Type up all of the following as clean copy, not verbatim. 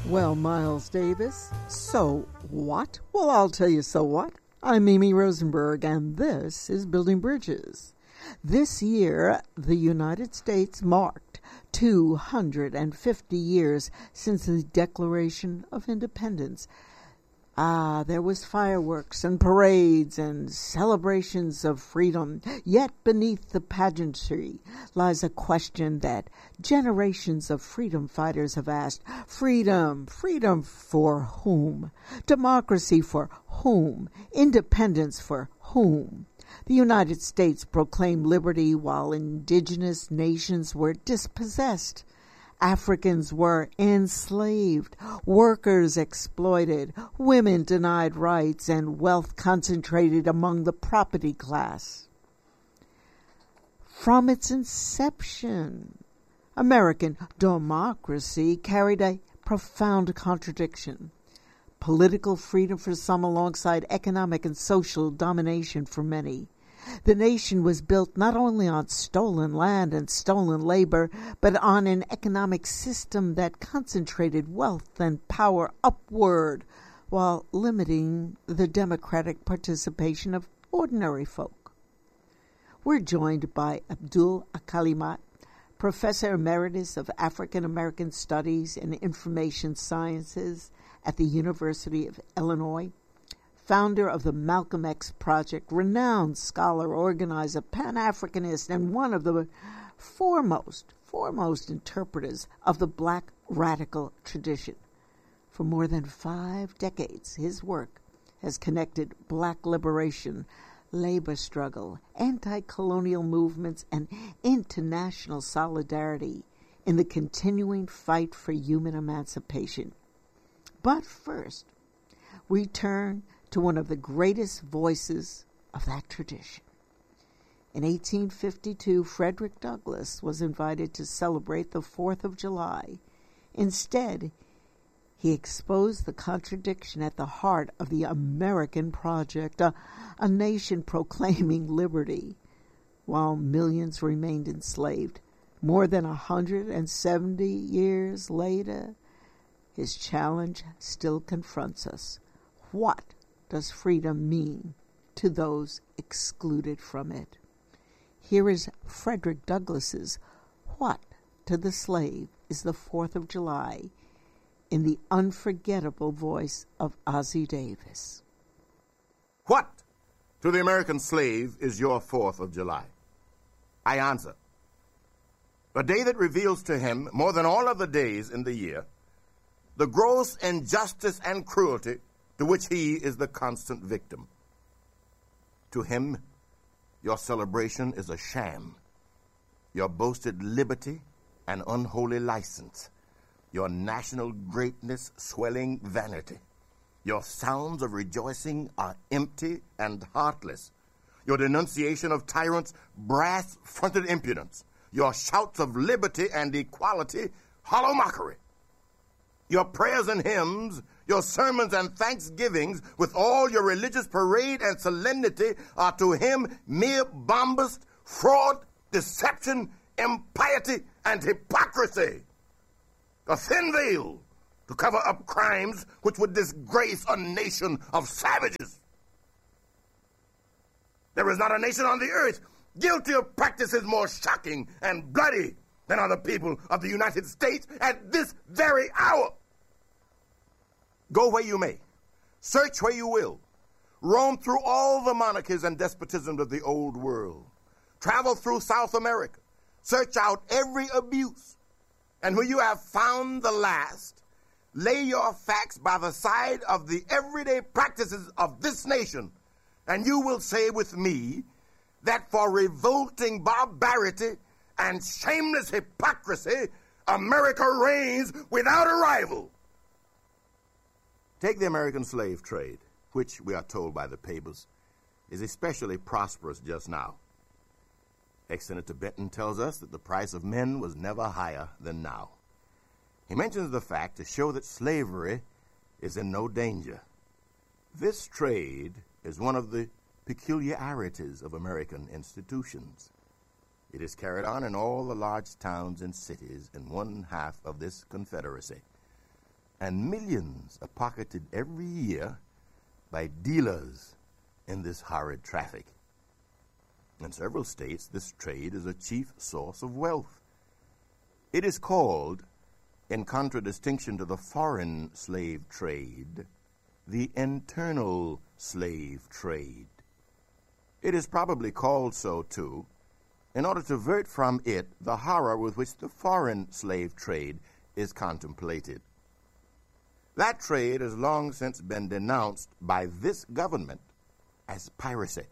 Well, Miles Davis, so what? Well, I'll tell you so what. I'm Mimi Rosenberg, and this is Building Bridges. This year, the United States marked 250 years since the Declaration of Independence. There was fireworks and parades and celebrations of freedom. Yet beneath the pageantry lies a question that generations of freedom fighters have asked. Freedom. Freedom for whom? Democracy for whom? Independence for whom? The United States proclaimed liberty while indigenous nations were dispossessed. Africans were enslaved, workers exploited, women denied rights, and wealth concentrated among the property class. From its inception, American democracy carried a profound contradiction. Political freedom for some alongside economic and social domination for many. The nation was built not only on stolen land and stolen labor, but on an economic system that concentrated wealth and power upward while limiting the democratic participation of ordinary folk. We're joined by Abdul Al-Kalimat, Professor Emeritus of African American Studies and Information Sciences at the University of Illinois, founder of the Malcolm X Project, renowned scholar, organizer, Pan-Africanist, and one of the foremost interpreters of the Black radical tradition. For more than 5 decades, his work has connected Black liberation, labor struggle, anti-colonial movements, and international solidarity in the continuing fight for human emancipation. But first, we turn to one of the greatest voices of that tradition. In 1852, Frederick Douglass was invited to celebrate the 4th of July. Instead, he exposed the contradiction at the heart of the American project, a nation proclaiming liberty, while millions remained enslaved. More than 170 years later, his challenge still confronts us. What does freedom mean to those excluded from it? Here is Frederick Douglass's "What to the Slave is the 4th of July" in the unforgettable voice of Ossie Davis. What to the American slave is your 4th of July? I answer, a day that reveals to him, more than all other days in the year, the gross injustice and cruelty to which he is the constant victim. To him, your celebration is a sham, your boasted liberty an unholy license, your national greatness swelling vanity. Your sounds of rejoicing are empty and heartless, your denunciation of tyrants brass-fronted impudence, your shouts of liberty and equality hollow mockery. Your prayers and hymns, your sermons and thanksgivings, with all your religious parade and solemnity, are to him mere bombast, fraud, deception, impiety, and hypocrisy. A thin veil to cover up crimes which would disgrace a nation of savages. There is not a nation on the earth guilty of practices more shocking and bloody than are the people of the United States at this very hour. Go where you may, search where you will, roam through all the monarchies and despotisms of the old world, travel through South America, search out every abuse, and when you have found the last, lay your facts by the side of the everyday practices of this nation, and you will say with me that for revolting barbarity and shameless hypocrisy, America reigns without a rival. Take the American slave trade, which, we are told by the papers, is especially prosperous just now. Ex-Senator Benton tells us that the price of men was never higher than now. He mentions the fact to show that slavery is in no danger. This trade is one of the peculiarities of American institutions. It is carried on in all the large towns and cities in one half of this confederacy. and millions are pocketed every year by dealers in this horrid traffic. In several states, this trade is a chief source of wealth. It is called, in contradistinction to the foreign slave trade, the internal slave trade. It is probably called so, too, in order to avert from it the horror with which the foreign slave trade is contemplated. That trade has long since been denounced by this government as piracy.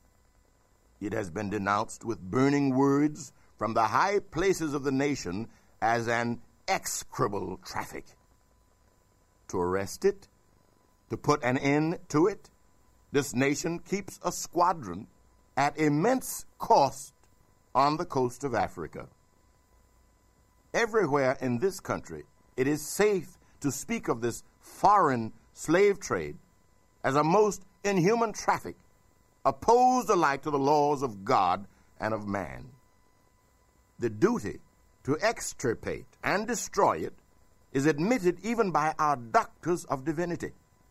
It has been denounced with burning words from the high places of the nation as an execrable traffic. To arrest it, to put an end to it, this nation keeps a squadron at immense cost on the coast of Africa. Everywhere in this country, it is safe to speak of this foreign slave trade as a most inhuman traffic, opposed alike to the laws of God and of man. The duty to extirpate and destroy it is admitted even by our doctors of divinity.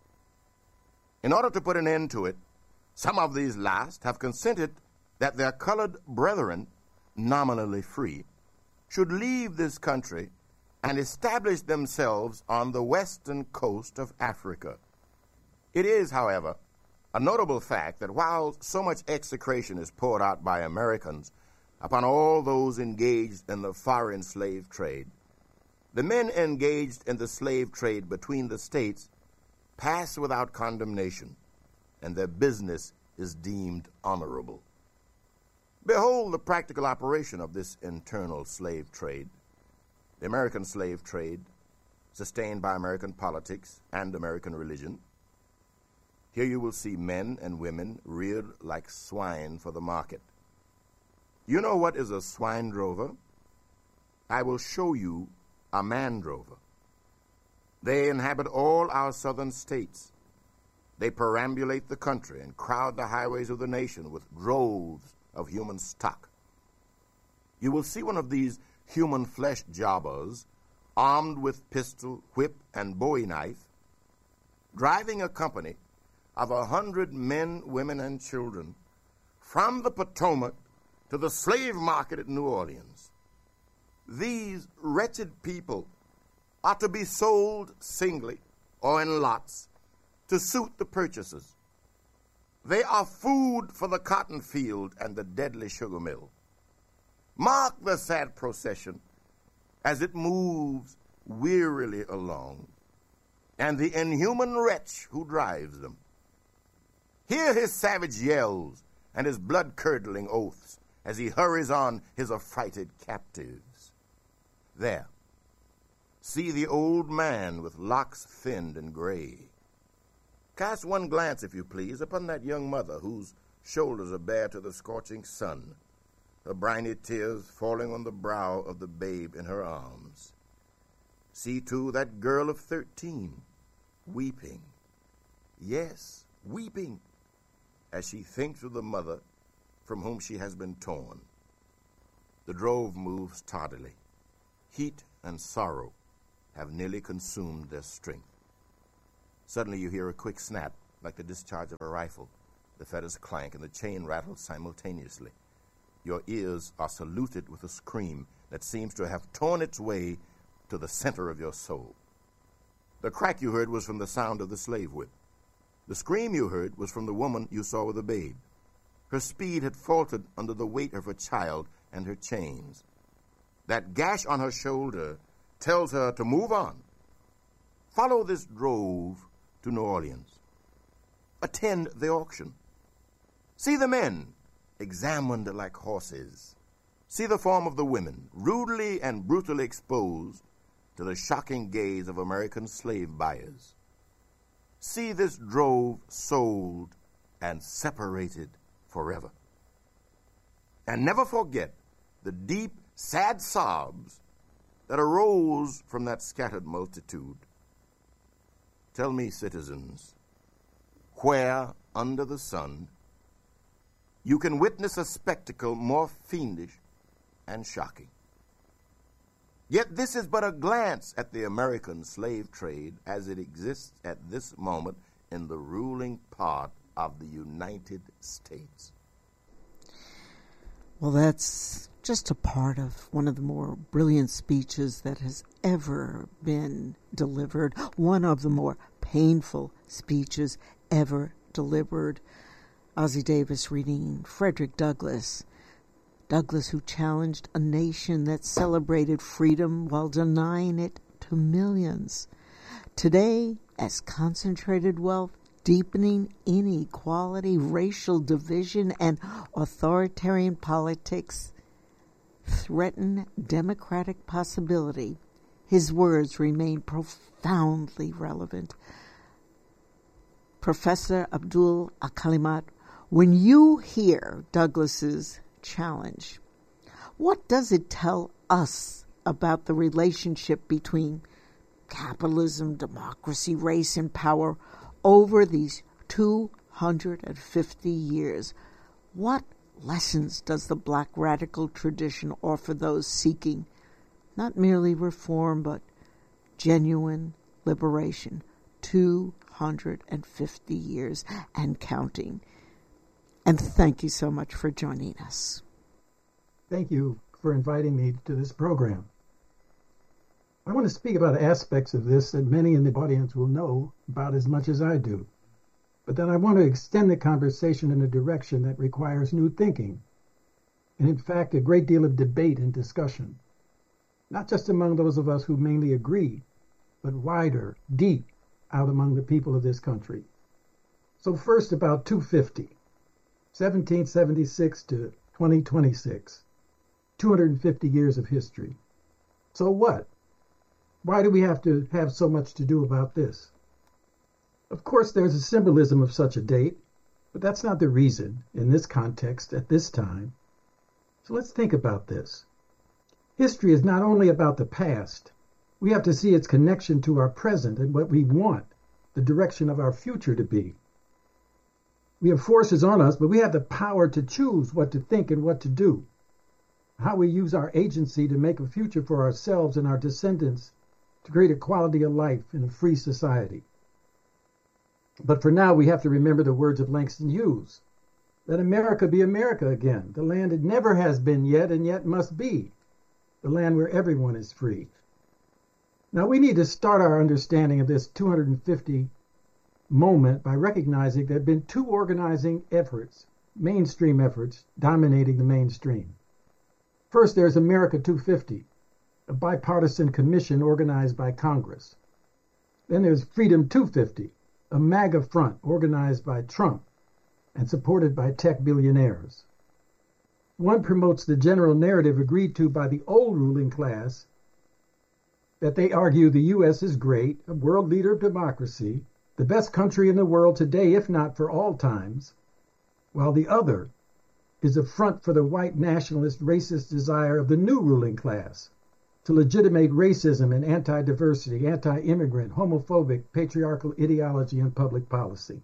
In order to put an end to it, some of these last have consented that their colored brethren, nominally free, should leave this country and establish themselves on the western coast of Africa. It is, however, a notable fact that while so much execration is poured out by Americans upon all those engaged in the foreign slave trade, the men engaged in the slave trade between the states pass without condemnation, and their business is deemed honorable. Behold the practical operation of this internal slave trade. The American slave trade, sustained by American politics and American religion. Here you will see men and women reared like swine for the market. You know what is a swine drover? I will show you a man drover. They inhabit all our southern states. They perambulate the country and crowd the highways of the nation with droves of human stock. You will see one of these human flesh jobbers, armed with pistol, whip, and bowie knife, driving a company of 100 men, women, and children from the Potomac to the slave market at New Orleans. These wretched people are to be sold singly or in lots to suit the purchasers. They are food for the cotton field and the deadly sugar mill. Mark the sad procession as it moves wearily along, and the inhuman wretch who drives them. Hear his savage yells and his blood-curdling oaths as he hurries on his affrighted captives. There, see the old man with locks thinned and gray. Cast one glance, if you please, upon that young mother whose shoulders are bare to the scorching sun, her briny tears falling on the brow of the babe in her arms. See, too, that girl of 13, weeping. Yes, weeping, as she thinks of the mother from whom she has been torn. The drove moves tardily. Heat and sorrow have nearly consumed their strength. Suddenly you hear a quick snap, like the discharge of a rifle. The fetters clank and the chain rattles simultaneously. Your ears are saluted with a scream that seems to have torn its way to the center of your soul. The crack you heard was from the sound of the slave whip. The scream you heard was from the woman you saw with the babe. Her speed had faltered under the weight of her child and her chains. That gash on her shoulder tells her to move on. Follow this drove to New Orleans. Attend the auction. See the men examined like horses. See the form of the women, rudely and brutally exposed to the shocking gaze of American slave buyers. See this drove sold and separated forever. And never forget the deep, sad sobs that arose from that scattered multitude. Tell me, citizens, where under the sun you can witness a spectacle more fiendish and shocking. Yet this is but a glance at the American slave trade as it exists at this moment in the ruling part of the United States. Well, that's just a part of one of the more brilliant speeches that has ever been delivered, one of the more painful speeches ever delivered. Ossie Davis reading Frederick Douglass. Douglass, who challenged a nation that celebrated freedom while denying it to millions. Today, as concentrated wealth, deepening inequality, racial division, and authoritarian politics threaten democratic possibility, his words remain profoundly relevant. Professor Abdul Al-Kalimat, when you hear Douglass's challenge, what does it tell us about the relationship between capitalism, democracy, race, and power over these 250 years? What lessons does the Black radical tradition offer those seeking not merely reform, but genuine liberation? 250 years and counting. And thank you so much for joining us. Thank you for inviting me to this program. I want to speak about aspects of this that many in the audience will know about as much as I do. But then I want to extend the conversation in a direction that requires new thinking, and in fact a great deal of debate and discussion, not just among those of us who mainly agree, but wider, deep, out among the people of this country. So first, about 250, 1776 to 2026, 250 years of history. So what? Why do we have to have so much to do about this? Of course, there's a symbolism of such a date, but that's not the reason in this context at this time. So let's think about this. History is not only about the past. We have to see its connection to our present and what we want the direction of our future to be. We have forces on us, but we have the power to choose what to think and what to do, how we use our agency to make a future for ourselves and our descendants, to create a quality of life in a free society. But for now, we have to remember the words of Langston Hughes. Let America be America again, the land it never has been yet and yet must be, the land where everyone is free. Now, we need to start our understanding of this 250 moment by recognizing there have been two organizing efforts, mainstream efforts, dominating the mainstream. First, there's America 250, a bipartisan commission organized by Congress. Then there's Freedom 250, a MAGA front organized by Trump and supported by tech billionaires. One promotes the general narrative agreed to by the old ruling class that they argue the U.S. is great, a world leader of democracy, the best country in the world today, if not for all times, while the other is a front for the white nationalist racist desire of the new ruling class to legitimate racism and anti-diversity, anti-immigrant, homophobic, patriarchal ideology and public policy.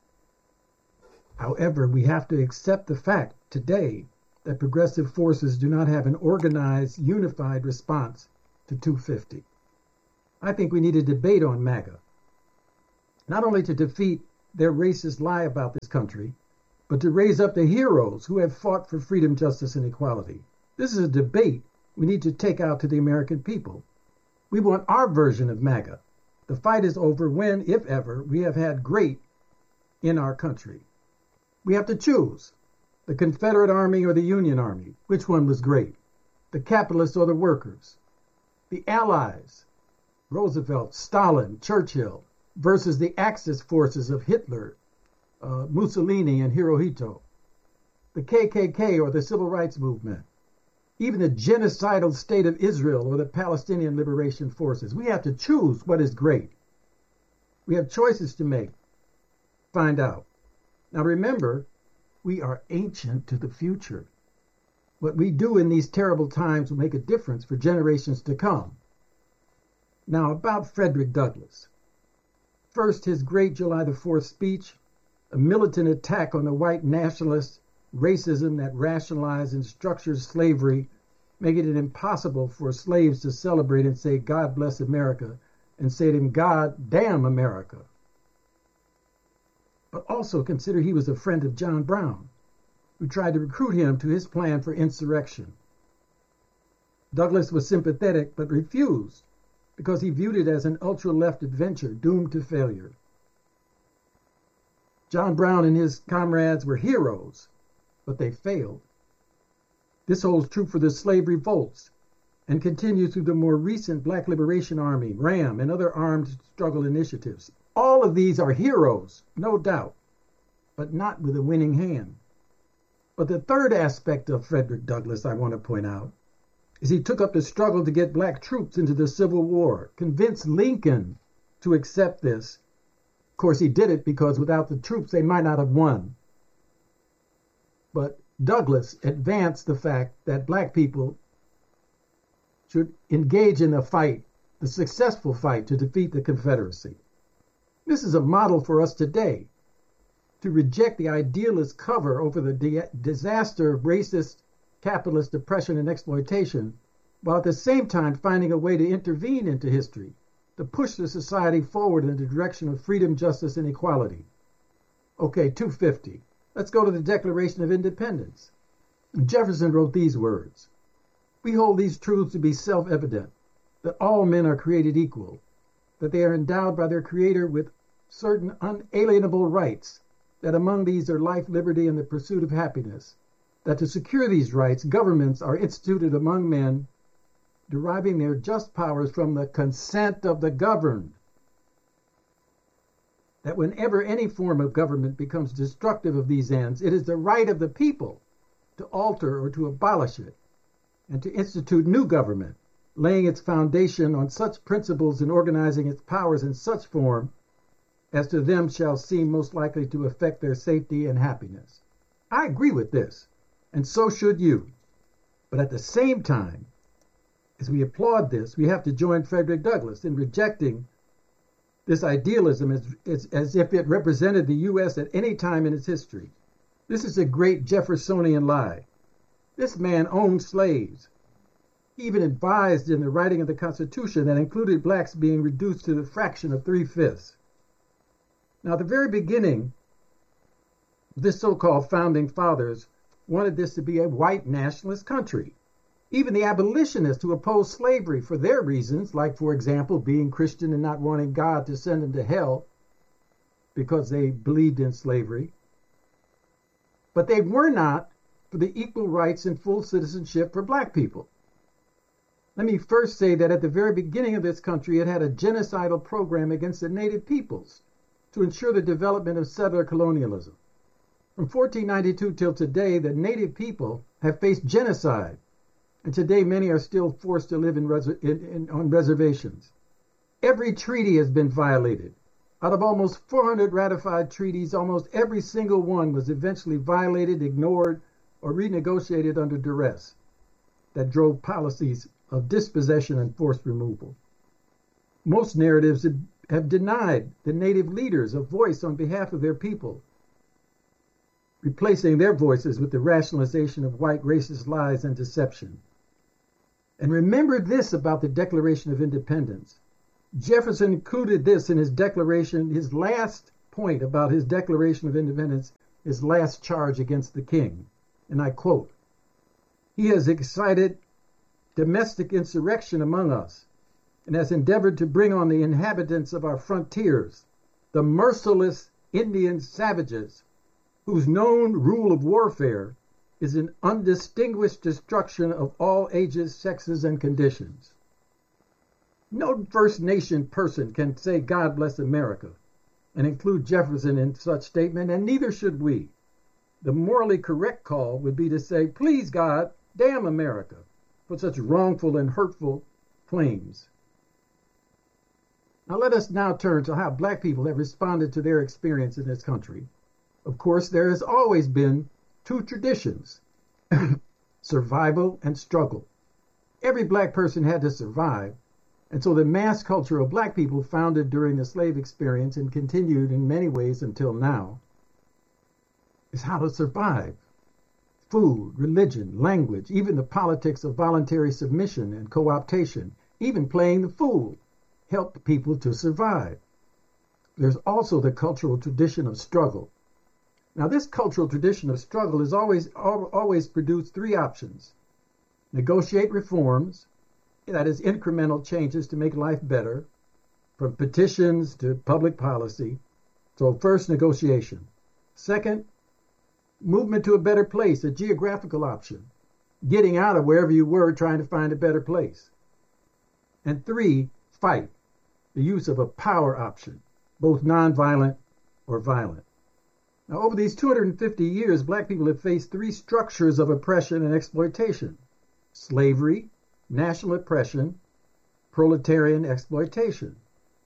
However, we have to accept the fact today that progressive forces do not have an organized, unified response to 250. I think we need a debate on MAGA, not only to defeat their racist lie about this country, but to raise up the heroes who have fought for freedom, justice, and equality. This is a debate we need to take out to the American people. We want our version of MAGA. The fight is over when, if ever, we have had great in our country. We have to choose the Confederate Army or the Union Army. Which one was great? The capitalists or the workers? The Allies, Roosevelt, Stalin, Churchill, versus the Axis forces of Hitler, Mussolini, and Hirohito. The KKK or the Civil Rights Movement. Even the genocidal state of Israel or the Palestinian Liberation Forces. We have to choose what is great. We have choices to make. Find out. Now remember, we are ancient to the future. What we do in these terrible times will make a difference for generations to come. Now about Frederick Douglass. First, his great July the 4th speech, a militant attack on the white nationalist racism that rationalized and structures slavery making it impossible for slaves to celebrate and say, "God bless America," and say to him, "God damn America." But also consider he was a friend of John Brown, who tried to recruit him to his plan for insurrection. Douglass was sympathetic but refused because he viewed it as an ultra-left adventure doomed to failure. John Brown and his comrades were heroes, but they failed. This holds true for the slave revolts and continues through the more recent Black Liberation Army, RAM, and other armed struggle initiatives. All of these are heroes, no doubt, but not with a winning hand. But the third aspect of Frederick Douglass I want to point out is he took up the struggle to get black troops into the Civil War, convinced Lincoln to accept this. Of course, he did it because without the troops, they might not have won. But Douglass advanced the fact that black people should engage in a fight, the successful fight to defeat the Confederacy. This is a model for us today, to reject the idealist cover over the disaster of racist capitalist oppression and exploitation, while at the same time finding a way to intervene into history, to push the society forward in the direction of freedom, justice, and equality. Okay, 250. Let's go to the Declaration of Independence. Jefferson wrote these words: "We hold these truths to be self-evident, that all men are created equal, that they are endowed by their Creator with certain unalienable rights, that among these are life, liberty, and the pursuit of happiness, that to secure these rights, governments are instituted among men, deriving their just powers from the consent of the governed, that whenever any form of government becomes destructive of these ends, it is the right of the people to alter or to abolish it, and to institute new government, laying its foundation on such principles and organizing its powers in such form as to them shall seem most likely to affect their safety and happiness." I agree with this, and so should you. But at the same time, as we applaud this, we have to join Frederick Douglass in rejecting this idealism as if it represented the U.S. at any time in its history. This is a great Jeffersonian lie. This man owned slaves. He even advised in the writing of the Constitution that included blacks being reduced to the fraction of 3/5. Now, the very beginning, this so-called founding fathers wanted this to be a white nationalist country. Even the abolitionists who opposed slavery for their reasons, like, for example, being Christian and not wanting God to send them to hell because they believed in slavery. But they were not for the equal rights and full citizenship for black people. Let me first say that at the very beginning of this country, it had a genocidal program against the native peoples to ensure the development of settler colonialism. From 1492 till today, the native people have faced genocide, and today many are still forced to live on reservations. Every treaty has been violated. Out of almost 400 ratified treaties, almost every single one was eventually violated, ignored, or renegotiated under duress that drove policies of dispossession and forced removal. Most narratives have denied the native leaders a voice on behalf of their people, replacing their voices with the rationalization of white racist lies and deception. And remember this about the Declaration of Independence. Jefferson included this in his declaration, his last point about his Declaration of Independence, his last charge against the king. And I quote, "He has excited domestic insurrection among us, and has endeavored to bring on the inhabitants of our frontiers, the merciless Indian savages, whose known rule of warfare is an undistinguished destruction of all ages, sexes, and conditions." No First Nation person can say "God bless America" and include Jefferson in such statement, and neither should we. The morally correct call would be to say, "Please God, damn America," for such wrongful and hurtful claims. Now let us now turn to how black people have responded to their experience in this country. Of course, there has always been two traditions, survival and struggle. Every black person had to survive, and so the mass culture of black people founded during the slave experience and continued in many ways until now is how to survive. food, religion, language, even the politics of voluntary submission and co-optation, even playing the fool, helped people to survive. There's also the cultural tradition of struggle. Now, this cultural tradition of struggle has always produced three options. Negotiate reforms, that is, incremental changes to make life better, from petitions to public policy. So first, negotiation. Second, movement to a better place, a geographical option, getting out of wherever you were trying to find a better place. And three, fight, the use of a power option, both nonviolent or violent. Now, over these 250 years, black people have faced three structures of oppression and exploitation: slavery, national oppression, proletarian exploitation.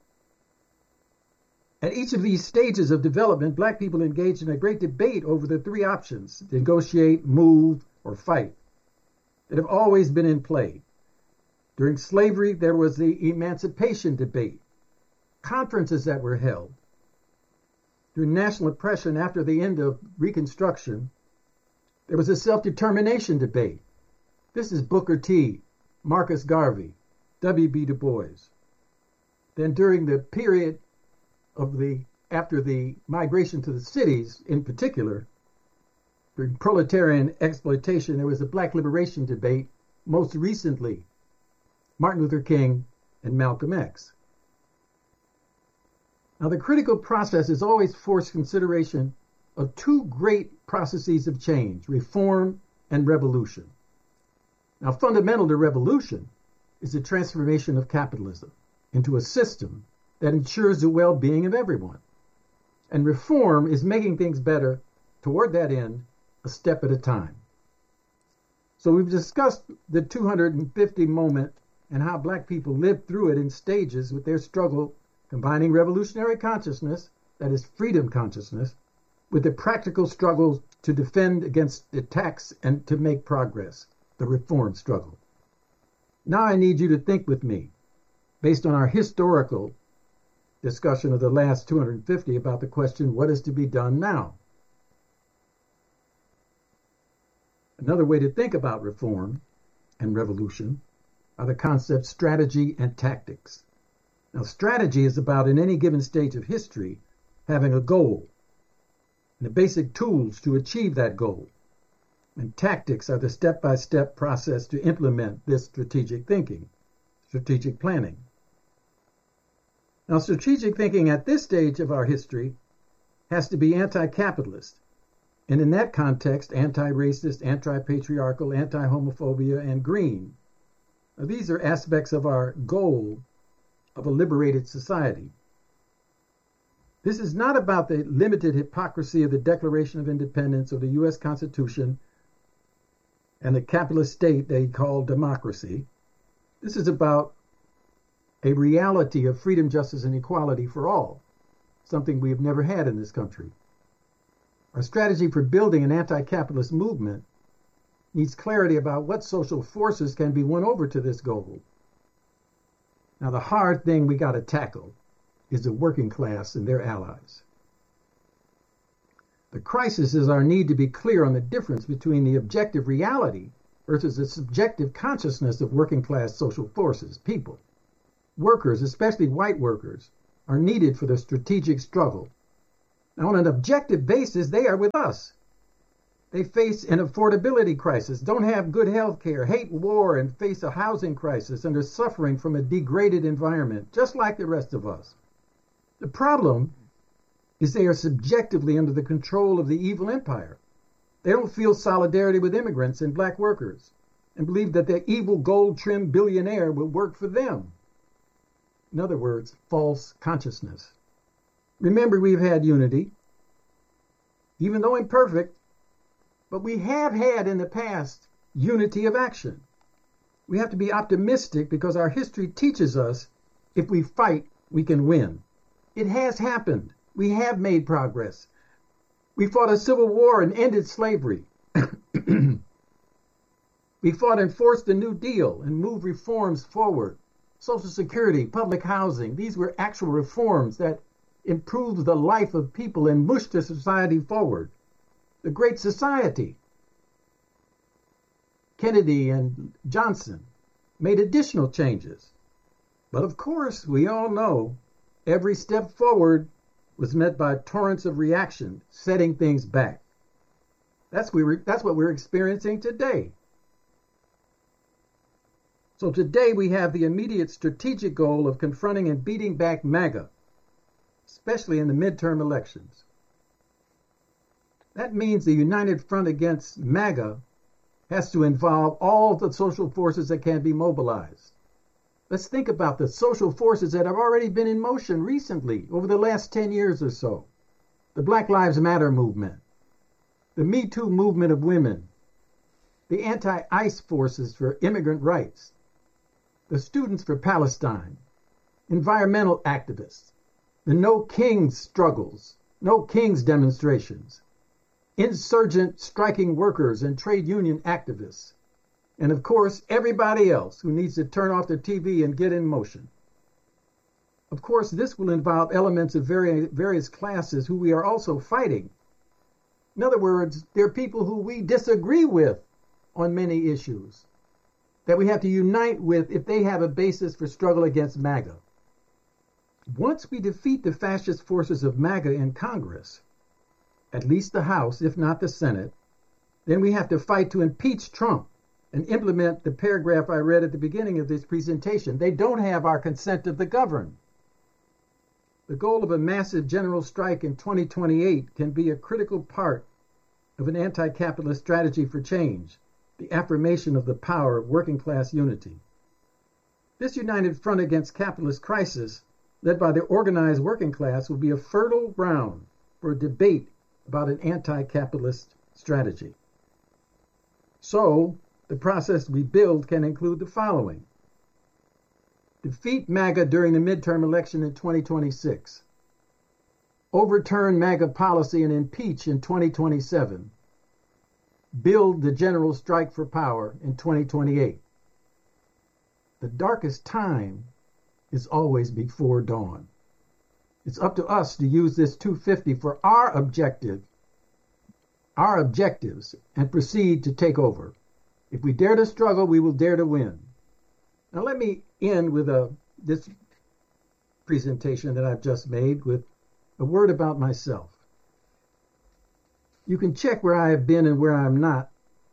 At each of these stages of development, black people engaged in a great debate over the three options: negotiate, move, or fight, that have always been in play. During slavery, there was the emancipation debate, conferences that were held. During national oppression, after the end of Reconstruction, there was a self-determination debate. This is Booker T, Marcus Garvey, W.B. Du Bois. Then during the period after the migration to the cities, in particular, during proletarian exploitation, there was a black liberation debate, most recently, Martin Luther King and Malcolm X. Now, the critical process has always forced consideration of two great processes of change: reform and revolution. Now, fundamental to revolution is the transformation of capitalism into a system that ensures the well-being of everyone. And reform is making things better toward that end, a step at a time. So we've discussed the 250 moment and how black people lived through it in stages with their struggle, combining revolutionary consciousness, that is freedom consciousness, with the practical struggles to defend against attacks and to make progress, the reform struggle. Now I need you to think with me, based on our historical discussion of the last 250, about the question, what is to be done now? Another way to think about reform and revolution are the concepts strategy and tactics. Now, strategy is about, in any given stage of history, having a goal and the basic tools to achieve that goal. And tactics are the step-by-step process to implement this strategic thinking, strategic planning. Now, strategic thinking at this stage of our history has to be anti-capitalist, and in that context, anti-racist, anti-patriarchal, anti-homophobia, and green. Now, these are aspects of our goal of a liberated society. This is not about the limited hypocrisy of the Declaration of Independence or the U.S. Constitution and the capitalist state they call democracy. This is about a reality of freedom, justice, and equality for all, something we have never had in this country. Our strategy for building an anti-capitalist movement needs clarity about what social forces can be won over to this goal. Now, the hard thing we got to tackle is the working class and their allies. The crisis is our need to be clear on the difference between the objective reality versus the subjective consciousness of working class social forces, people. Workers, especially white workers, are needed for the strategic struggle. Now, on an objective basis, they are with us. They face an affordability crisis, don't have good health care, hate war, and face a housing crisis, and are suffering from a degraded environment, just like the rest of us. The problem is they are subjectively under the control of the evil empire. They don't feel solidarity with immigrants and black workers, and believe that the evil gold-trimmed billionaire will work for them. In other words, false consciousness. Remember, we've had unity, even though imperfect, but we have had in the past unity of action. We have to be optimistic because our history teaches us if we fight, we can win. It has happened. We have made progress. We fought a civil war and ended slavery. We fought and forced the New Deal and moved reforms forward. Social Security, public housing, these were actual reforms that improved the life of people and pushed the society forward. The Great Society, Kennedy and Johnson made additional changes. But of course, we all know every step forward was met by torrents of reaction, setting things back. That's what we're experiencing today. So today we have the immediate strategic goal of confronting and beating back MAGA, especially in the midterm elections. That means the united front against MAGA has to involve all the social forces that can be mobilized. Let's think about the social forces that have already been in motion recently, over the last 10 years or so. The Black Lives Matter movement, the Me Too movement of women, the anti-ICE forces for immigrant rights, the Students for Palestine, environmental activists, the No Kings struggles, No Kings demonstrations, insurgent striking workers and trade union activists, and of course, everybody else who needs to turn off their TV and get in motion. Of course, this will involve elements of various classes who we are also fighting. In other words, there are people who we disagree with on many issues that we have to unite with if they have a basis for struggle against MAGA. Once we defeat the fascist forces of MAGA in Congress, at least the House, if not the Senate, then we have to fight to impeach Trump and implement the paragraph I read at the beginning of this presentation. They don't have our consent of the governed. The goal of a massive general strike in 2028 can be a critical part of an anti-capitalist strategy for change, the affirmation of the power of working class unity. This united front against capitalist crisis, led by the organized working class, will be a fertile ground for a debate about an anti-capitalist strategy. So, the process we build can include the following. Defeat MAGA during the midterm election in 2026. Overturn MAGA policy and impeach in 2027. Build the general strike for power in 2028. The darkest time is always before dawn. It's up to us to use this 250 for our objectives, and proceed to take over. If we dare to struggle, we will dare to win. Now let me end with this presentation that I've just made with a word about myself. You can check where I have been and where I'm not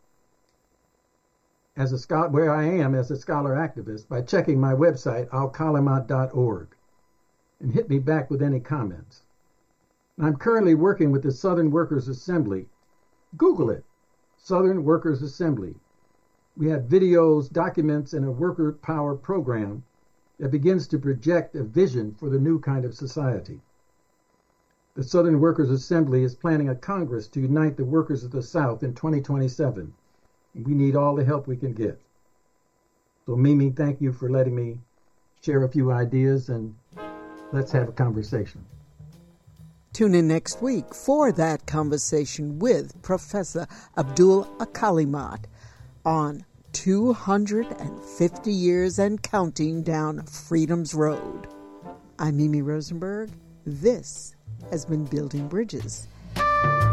as a scholar, where I am as a scholar activist by checking my website, alkalimat.org, and hit me back with any comments. I'm currently working with the Southern Workers Assembly. Google it, Southern Workers Assembly. We have videos, documents, and a worker power program that begins to project a vision for the new kind of society. The Southern Workers Assembly is planning a Congress to unite the workers of the South in 2027. We need all the help we can get. So Mimi, thank you for letting me share a few ideas, and let's have a conversation. Tune in next week for that conversation with Professor Abdul Alkalimat on 250 years and counting down Freedom's Road. I'm Mimi Rosenberg. This has been Building Bridges.